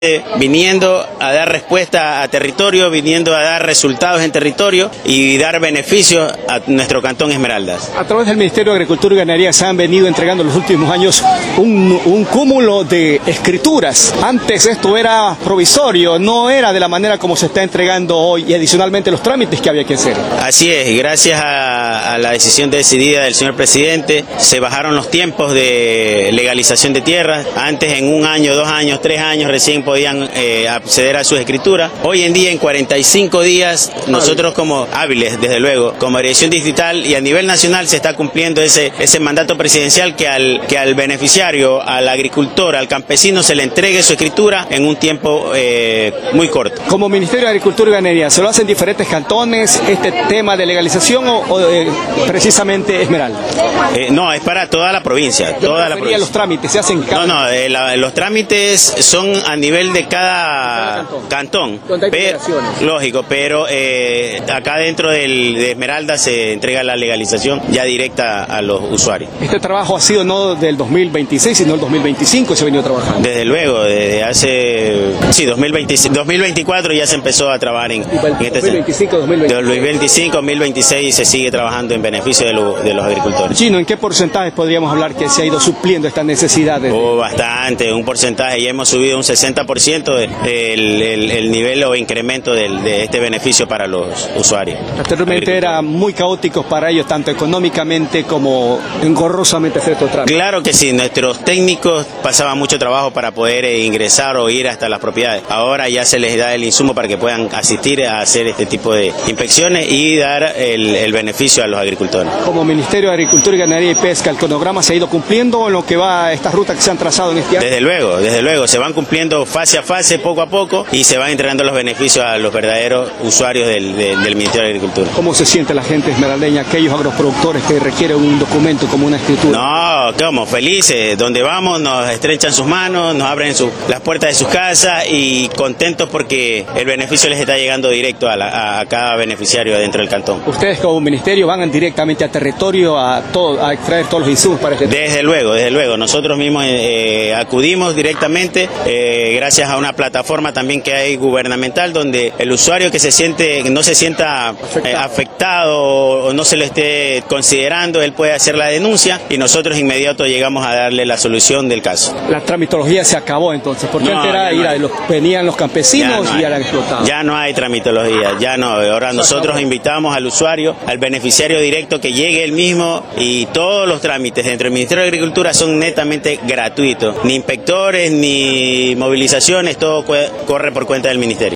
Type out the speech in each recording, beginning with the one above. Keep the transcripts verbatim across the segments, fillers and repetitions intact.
viniendo a dar respuesta a territorio, viniendo a dar resultados en territorio y dar beneficios a nuestro cantón Esmeraldas. A través del Ministerio de Agricultura y Ganadería se han venido entregando en los últimos años un, un cúmulo de escrituras. Antes esto era provisorio, no era de la manera como se está entregando hoy, y adicionalmente los trámites que había que hacer. Así es, gracias a, a la decisión decidida del señor presidente, se bajaron los tiempos de legalización de tierras. Antes en un año, dos años, tres años recién podían eh, acceder a sus escrituras. Hoy en día en cuarenta y cinco días, nosotros como hábiles, desde luego, como dirección distrital y a nivel nacional se está cumpliendo ese, ese mandato presidencial que al, que al beneficiario, al agricultor, al campesino se le entregue su escritura en un tiempo eh, muy corto. Como Ministerio de Agricultura y Ganadería, ¿se lo hacen diferentes cantones este tema de legalización o, o eh, precisamente Esmeralda? Eh, no, es para toda la provincia. Toda la provincia. Los trámites se hacen cada... No, no, eh, la, los trámites son a nivel de cada, cada cantón. cantón. Pero, lógico, pero eh, acá dentro del, de Esmeralda se entrega la legalización ya directa a los usuarios. Este trabajo ha sido no del dos mil veintiséis, sino del dos mil veinticinco se ha venido trabajando. Desde luego, desde hace... Sí, dos mil veinte, dos mil veinticuatro ya se empezó a trabajar en, en este... dos mil veinticinco, dos mil veintiséis. dos mil veinticinco, dos mil veintiséis se sigue trabajando en beneficio de, lo, de los agricultores. Chino, ¿en qué porcentaje podríamos hablar que se ha ido supliendo estas necesidades? Oh, bastante, un porcentaje, ya hemos subido un sesenta por ciento el, el, el nivel o incremento del, de este beneficio para los usuarios. Anteriormente era muy caótico para ellos, tanto económicamente como engorrosamente hacer estos trámites. Claro que sí, nuestros técnicos pasaban mucho trabajo para poder eh, ingresar o ir hasta las propiedades. Ahora ya se les da el insumo para que puedan asistir a hacer este tipo de inspecciones y dar el, el beneficio a los agricultores. Como Ministerio de Agricultura y Ganadería y Pesca, ¿el cronograma se ha ido cumpliendo en lo que va a estas rutas que se han trazado en este año? Desde luego, desde luego, se van cumpliendo fase a fase, poco a poco, y se van entregando los beneficios a los verdaderos usuarios del, del, del Ministerio de Agricultura. ¿Cómo se siente la gente esmeraldeña, aquellos agroproductores que requieren un documento como una escritura? No, ¿cómo? Felices, donde vamos nos estrechan sus manos, nos abren su, las puertas de sus casas y contentos porque el beneficio les está llegando directo a, la, a cada beneficiario dentro del cantón. ¿Ustedes como ministerio van directamente a territorio a, todo, a extraer todos los insumos para este? Desde luego, desde luego, nosotros mismos eh, acudimos directamente eh, gracias a una plataforma también que hay gubernamental donde el usuario que se siente, no se sienta afectado, eh, afectado o, o no se lo esté considerando, él puede hacer la denuncia y nosotros inmediato llegamos a darle la solución del caso. La tramitología se acabó entonces, porque no, antes era ir a los, venían los campesinos no y eran explotados. Ya no hay tramitología, ya no, ahora nosotros invitamos al usuario, al beneficiario directo que llegue él mismo y todos los trámites dentro del Ministerio de Agricultura son netamente gratuitos, ni inspectores ni movilizaciones, todo corre por cuenta del Ministerio.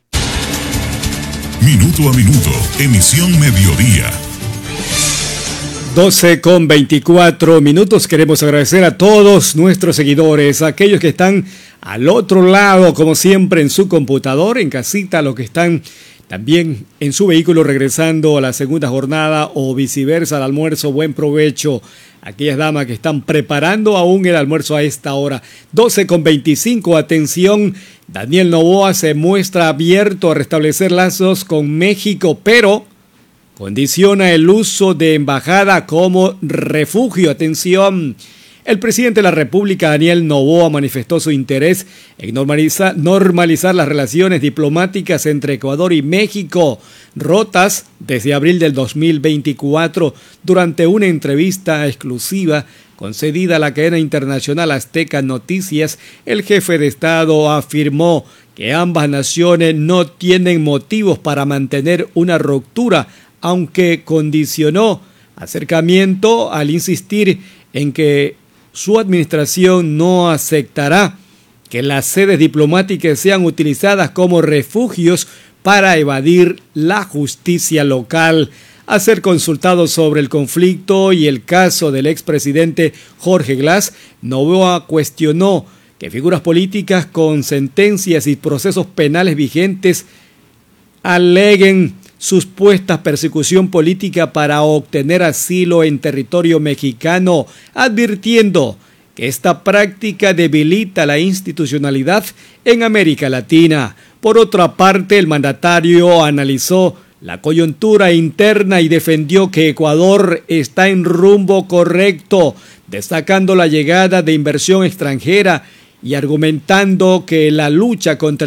Minuto a minuto, emisión mediodía. doce con veinticuatro minutos. Queremos agradecer a todos nuestros seguidores, a aquellos que están al otro lado, como siempre, en su computador, en casita, los que están también en su vehículo regresando a la segunda jornada o viceversa al almuerzo. Buen provecho. Aquellas damas que están preparando aún el almuerzo a esta hora. doce con veinticinco, atención, Daniel Noboa se muestra abierto a restablecer lazos con México, pero condiciona el uso de embajada como refugio. Atención, el presidente de la República, Daniel Noboa, manifestó su interés en normalizar, normalizar las relaciones diplomáticas entre Ecuador y México, rotas desde abril del dos mil veinticuatro. Durante una entrevista exclusiva concedida a la cadena internacional Azteca Noticias, el jefe de Estado afirmó que ambas naciones no tienen motivos para mantener una ruptura, aunque condicionó acercamiento al insistir en que su administración no aceptará que las sedes diplomáticas sean utilizadas como refugios para evadir la justicia local. A ser consultado sobre el conflicto y el caso del expresidente Jorge Glass, Noboa cuestionó que figuras políticas con sentencias y procesos penales vigentes aleguen supuesta persecución política para obtener asilo en territorio mexicano, advirtiendo que esta práctica debilita la institucionalidad en América Latina. Por otra parte, el mandatario analizó la coyuntura interna y defendió que Ecuador está en rumbo correcto, destacando la llegada de inversión extranjera y argumentando que la lucha contra